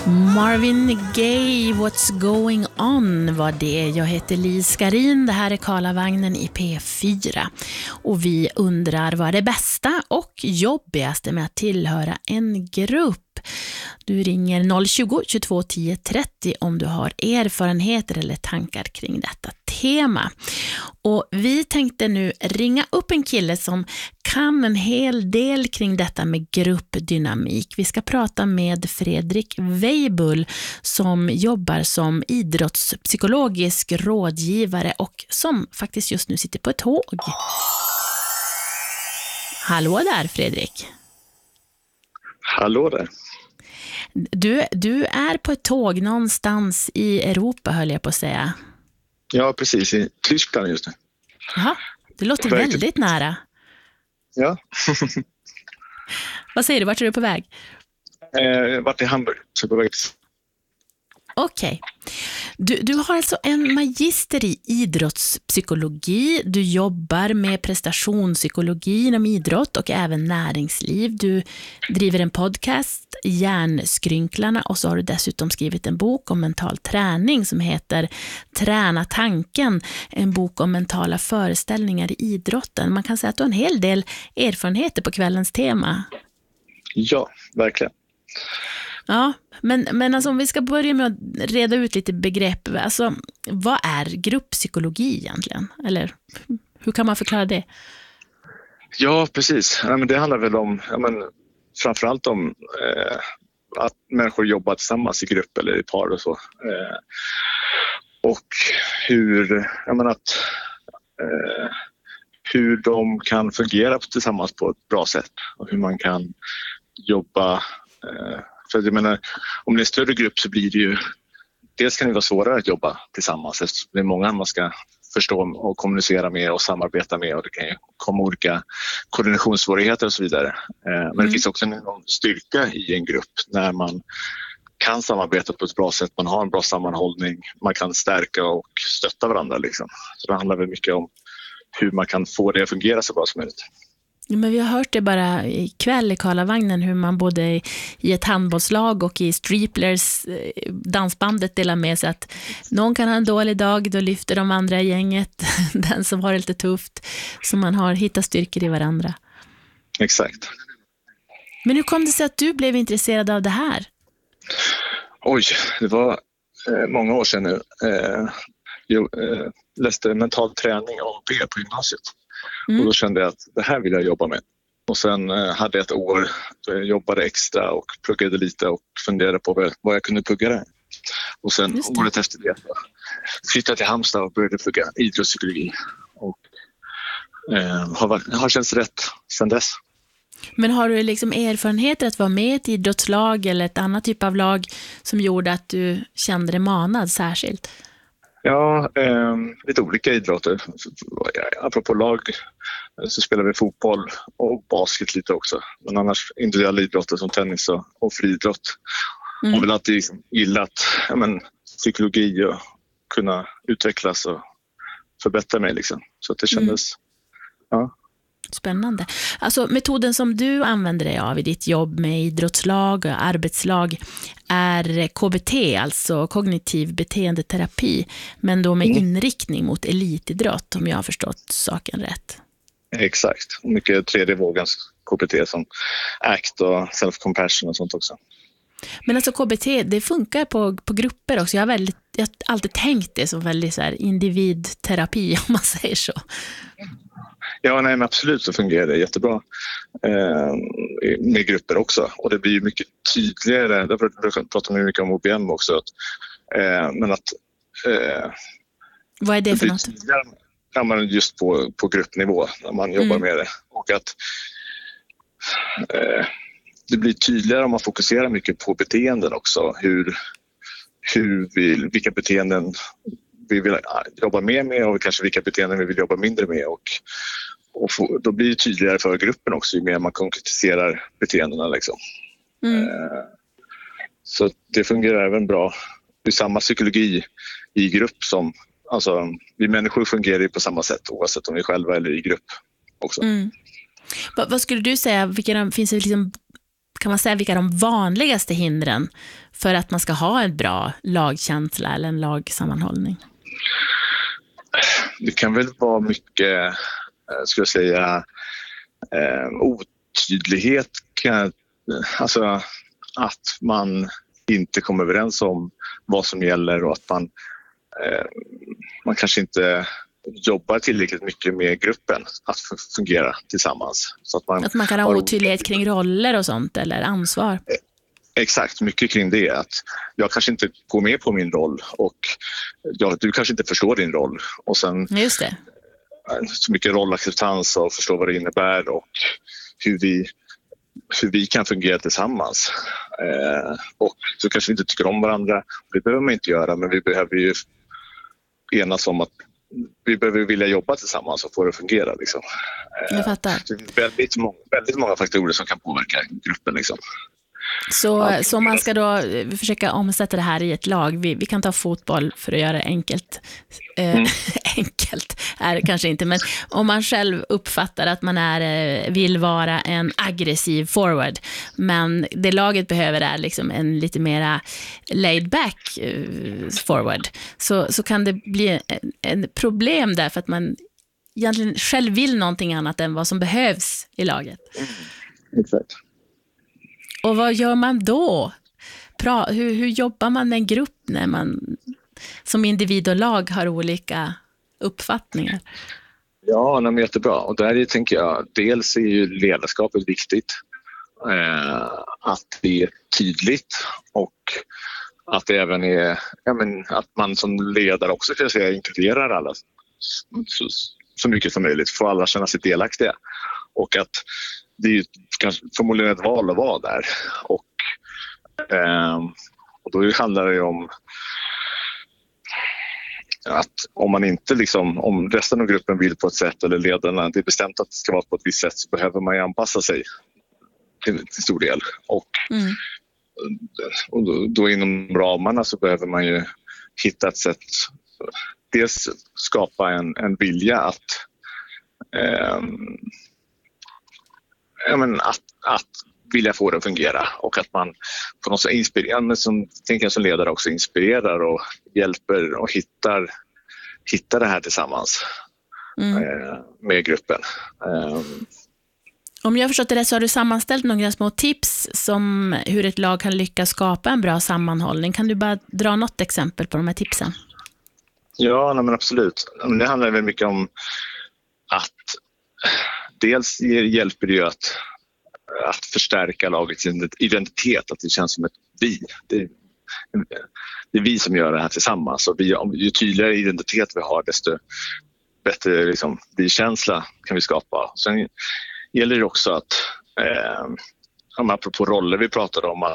Marvin Gaye, What's Going On var det. Jag heter Lis Skarin, det här är Karlavagnen i P4. Och vi undrar vad är det bästa och jobbigaste med att tillhöra en grupp. Du ringer 020 22 10 30 om du har erfarenheter eller tankar kring detta tema. Och vi tänkte nu ringa upp en kille som kan en hel del kring detta med gruppdynamik. Vi ska prata med Fredrik Weibull som jobbar som idrottspsykologisk rådgivare och som faktiskt just nu sitter på ett tåg. Hallå där, Fredrik. Hallå där. Du är på ett tåg någonstans i Europa, höll jag på att säga. Ja, precis. I Tyskland just nu. Jaha, det låter väldigt nära. Ja. Vad säger du, vart är du på väg? Vart i Hamburg, så på väg. Okej. Du har alltså en magister i idrottspsykologi. Du jobbar med prestationspsykologi inom idrott och även näringsliv. Du driver en podcast, Hjärnskrynklarna, och så har du dessutom skrivit en bok om mental träning som heter Träna tanken, en bok om mentala föreställningar i idrotten. Man kan säga att du har en hel del erfarenheter på kvällens tema. Ja, verkligen. Ja, men alltså om vi ska börja med att reda ut lite begrepp, alltså vad är grupppsykologi egentligen? Eller hur kan man förklara det? Ja, precis. Men det handlar väl om, framförallt om att människor jobbar tillsammans i grupp eller i par och så. Och hur de kan fungera tillsammans på ett bra sätt och hur man kan jobba. För jag menar, om det är en större grupp så blir det ju, dels kan det vara svårare att jobba tillsammans eftersom det är många man ska förstå och kommunicera med och samarbeta med, och det kan ju komma olika koordinationssvårigheter och så vidare. Men det finns också en styrka i en grupp när man kan samarbeta på ett bra sätt, man har en bra sammanhållning, man kan stärka och stötta varandra liksom. Så det handlar väl mycket om hur man kan få det att fungera så bra som möjligt. Ja, men vi har hört det bara ikväll i Karlavagnen hur man både i ett handbollslag och i Striplers dansbandet delar med sig att någon kan ha en dålig dag, då lyfter de andra i gänget den som har det lite tufft, så man har hittat styrkor i varandra. Exakt. Men hur kom det sig att du blev intresserad av det här? Oj, det var många år sedan nu. Jag läste mental träning om P på gymnasiet. Och då kände jag att det här vill jag jobba med. Och sen hade jag ett år då jag jobbade extra och pluggade lite och funderade på vad jag kunde plugga där. Och sen året efter det flyttade till Halmstad och började plugga idrottspsykologi. Och har känts rätt sedan dess. Men har du liksom erfarenheter att vara med i ett idrottslag eller ett annat typ av lag som gjorde att du kände dig manad särskilt? Ja, lite olika idrotter. Apropå lag så spelar vi fotboll och basket lite också. Men annars individuella idrotter som tennis och friidrott. Jag har väl alltid gillat psykologi och kunna utvecklas och förbättra mig liksom. Så att det kändes... Ja. Spännande. Alltså metoden som du använder dig av i ditt jobb med idrottslag och arbetslag är KBT, alltså kognitiv beteendeterapi, men då med inriktning mot elitidrott, om jag har förstått saken rätt. Exakt. Mycket tredje vågens KBT som ACT och self-compassion och sånt också. Men alltså KBT, det funkar på grupper också. Jag har alltid tänkt det som väldigt så här individterapi, om man säger så. Ja, nej, men absolut så fungerar det jättebra med grupper också. Och det blir ju mycket tydligare, därför pratar man mycket om OBM också. Men att... vad är det för något? Ja, men just på gruppnivå när man jobbar med det. Och att det blir tydligare om man fokuserar mycket på beteenden också. Vilka beteenden vi vill jobba mer med och kanske vilka beteenden vi vill jobba mindre med. Och då blir det tydligare för gruppen också ju mer man konkretiserar beteendena. Liksom. Så det fungerar även bra. Det är samma psykologi i grupp som... Alltså, vi människor fungerar ju på samma sätt oavsett om vi är själva eller i grupp också. Vad skulle du säga, finns det liksom kan man säga vilka de vanligaste hindren för att man ska ha en bra lagkänsla eller en lagsammanhållning? Det kan väl vara mycket, ska jag säga, otydlighet. Alltså att man inte kommer överens om vad som gäller och att man kanske inte jobbar tillräckligt mycket med gruppen att fungera tillsammans. Så att man kan ha otydlighet kring roller och sånt eller ansvar. Exakt, mycket kring det. Att jag kanske inte går med på min roll och du kanske inte förstår din roll. Och sen just det. Så mycket rollacceptans och förstå vad det innebär och hur vi kan fungera tillsammans. Och så kanske vi inte tycker om varandra. Det behöver man inte göra, men vi behöver ju enas om att vi behöver vilja jobba tillsammans och få det att fungera. Liksom. Jag fattar. Det är väldigt många faktorer som kan påverka gruppen. Liksom. Så man ska då försöka omsätta det här i ett lag. Vi kan ta fotboll för att göra det enkelt. Enkelt är det kanske inte, men om man själv uppfattar att man vill vara en aggressiv forward, men det laget behöver är liksom en lite mera laid back forward, så kan det bli en problem där för att man egentligen själv vill någonting annat än vad som behövs i laget. Exakt. Och vad gör man då? Hur jobbar man med en grupp när man som individ och lag har olika uppfattningar? Ja, men jättebra. Och där tänker jag, dels är ju ledarskapet viktigt. Att det är tydligt och att det även är att man som ledare också kan säga inkluderar alla så mycket som möjligt. Får alla känna sig delaktiga. Och att det är ju förmodligen ett val att vara där. Och då handlar det ju om att om man inte om resten av gruppen vill på ett sätt eller ledarna, det är bestämt att det ska vara på ett visst sätt, så behöver man ju anpassa sig till stor del. Och då inom ramarna så behöver man ju hitta ett sätt, dels skapa en vilja att vilja få det att fungera och att man på något sätt inspirerar, men tänker jag som ledare också inspirerar och hjälper och hittar det här tillsammans med gruppen. Om jag har förstått det rätt så har du sammanställt några små tips som hur ett lag kan lyckas skapa en bra sammanhållning. Kan du bara dra något exempel på de här tipsen? Ja, men absolut. Det handlar väl mycket om att dels hjälper det ju att förstärka lagets identitet, att det känns som ett vi. Det är vi som gör det här tillsammans, och ju tydligare identitet vi har, desto bättre vi-känsla kan vi skapa. Sen gäller det också att apropå roller vi pratade om,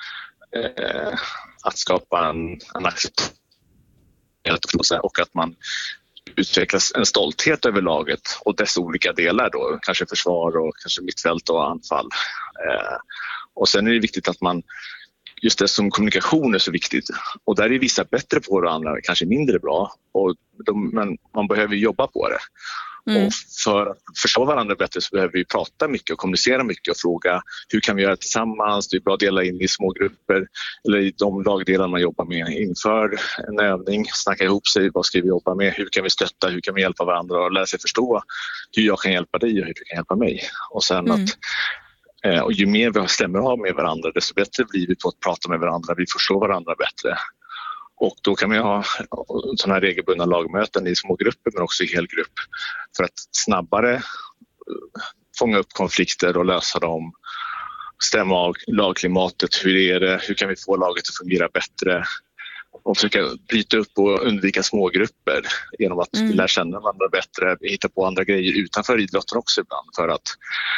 att skapa en acceptans och att man utvecklas en stolthet över laget och dess olika delar då, kanske försvar och kanske mittfält och anfall. Och sen är det viktigt att man, just det som kommunikation är så viktigt, och där är vissa bättre på det och andra kanske mindre bra, men man behöver jobba på det. Och för att förstå varandra bättre så behöver vi prata mycket och kommunicera mycket och fråga hur kan vi göra tillsammans. Det är bra att dela in i små grupper eller i de lagdelar man jobbar med inför en övning. Snacka ihop sig, vad ska vi jobba med, hur kan vi stötta, hur kan vi hjälpa varandra och lära sig förstå hur jag kan hjälpa dig och hur du kan hjälpa mig. Och sen och ju mer vi stämmer av med varandra, desto bättre blir vi på att prata med varandra. Vi förstår varandra bättre. Och då kan man ha sådana här regelbundna lagmöten i små grupper men också i hel grupp för att snabbare fånga upp konflikter och lösa dem, stämma av lagklimatet, hur är det, hur kan vi få laget att fungera bättre och försöka bryta upp och undvika smågrupper genom att vi lär känna varandra bättre, hitta på andra grejer utanför idrotten också ibland för att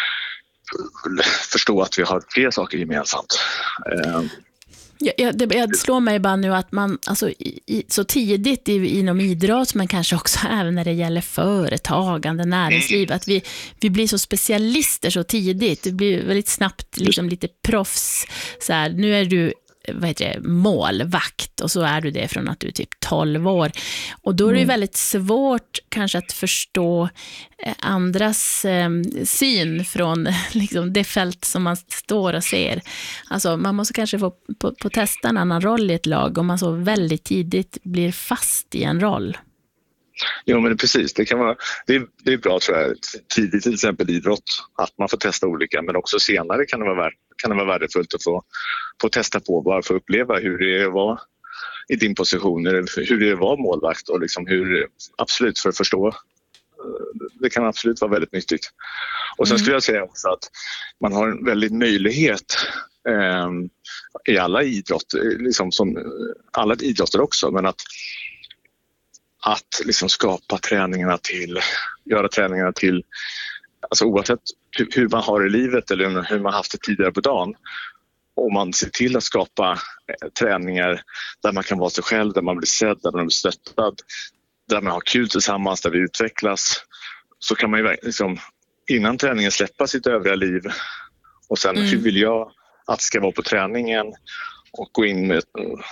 förstå att vi har fler saker gemensamt. Det slår mig bara nu att man så tidigt inom idrott, men kanske också även när det gäller företagande, näringsliv, att vi blir så specialister så tidigt. Det blir väldigt snabbt lite proffs. Så här, nu är du målvakt, och så är du det från att du är typ 12 år. Och då är det ju väldigt svårt kanske att förstå andras syn från liksom det fält som man står och ser. Alltså man måste kanske få testa en annan roll i ett lag om man så väldigt tidigt blir fast i en roll. Jo, men precis. Det är bra, tror jag, tidigt till exempel idrott, att man får testa olika, men också senare kan det vara värdefullt att få testa på, bara för att uppleva hur det var i din position, hur det var målvakt, och liksom absolut för att förstå. Det kan absolut vara väldigt nyttigt. Och sen skulle jag säga också att man har en väldigt möjlighet i alla idrott, liksom som alla idrotter också, men att liksom göra träningarna till, alltså oavsett hur man har i livet eller hur man haft det tidigare på dagen, om man ser till att skapa träningar där man kan vara sig själv, där man blir sedd, där man blir stöttad, där man har kul tillsammans, där vi utvecklas, så kan man ju liksom innan träningen släppa sitt övriga liv och sen hur vill jag att det ska vara på träningen, och gå in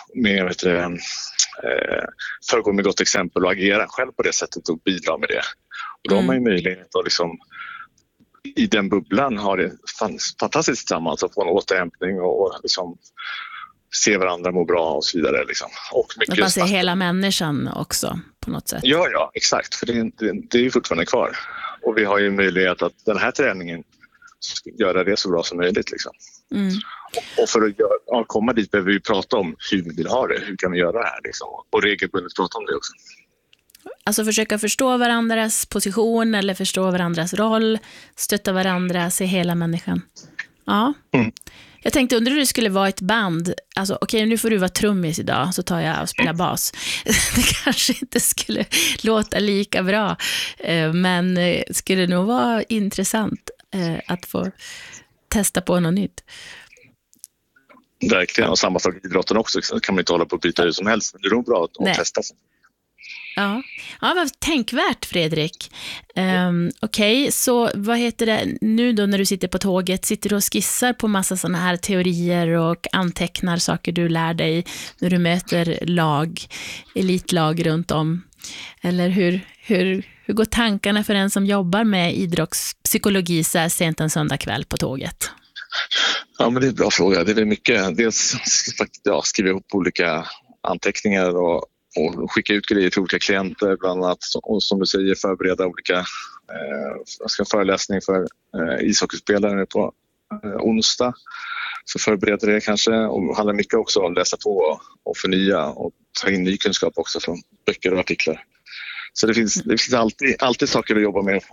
föregå med gott exempel och agera själv på det sättet och bidra med det. Och då har man ju möjlighet att liksom, i den bubblan ha det fantastiskt tillsammans och få en återhämtning och liksom se varandra må bra och så vidare. Liksom. Och mycket att man ser hela människan också på något sätt. Ja, exakt. För det är ju fortfarande kvar. Och vi har ju möjlighet att den här träningen göra det så bra som möjligt. Liksom. Och för att komma dit behöver vi prata om hur vi vill ha det, hur kan vi göra det här liksom. Och regelbundet prata om det också. Alltså försöka förstå varandras position eller förstå varandras roll, stötta varandra, se hela människan. Ja. Jag tänkte, undrar hur det skulle vara ett band. Alltså okej, nu får du vara trummis idag, så tar jag och spelar bas. Det kanske inte skulle låta lika bra, men skulle nog vara intressant att få testa på något nytt. Verkligen, och samma sak i idrotten också. Så kan man inte hålla på att byta hur som helst. Det är nog bra att testa. Ja, vad tänkvärt, Fredrik. Okej, så vad heter det nu då när du sitter på tåget? Sitter du och skissar på massa sådana här teorier och antecknar saker du lär dig när du möter elitlag runt om? Eller hur går tankarna för en som jobbar med idrottspsykologi så här sent en söndagkväll på tåget? Ja, men det är en bra fråga. Det är mycket. Dels skriva ihop olika anteckningar och skicka ut grejer till olika klienter, bland annat, och som du säger, förbereda olika föreläsning för ishockeyspelare på onsdag. Så förbereder det kanske, och handlar mycket också om att läsa på och förnya och ta in ny kunskap också från böcker och artiklar. Så det finns alltid saker att jobba med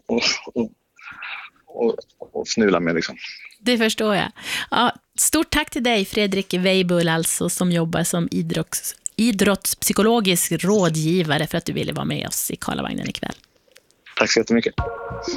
och fnula med liksom. Det förstår jag. Ja, stort tack till dig, Fredrik Weibull, alltså, som jobbar som idrottspsykologisk rådgivare, för att du ville vara med oss i Karlavagnen ikväll. Tack så jättemycket.